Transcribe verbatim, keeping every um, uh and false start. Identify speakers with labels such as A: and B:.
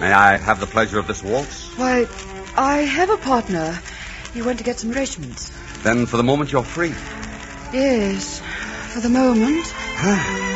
A: May I have the pleasure of this waltz?
B: Why, I have a partner. He went to get some refreshments.
A: Then for the moment you're free.
B: Yes, for the moment.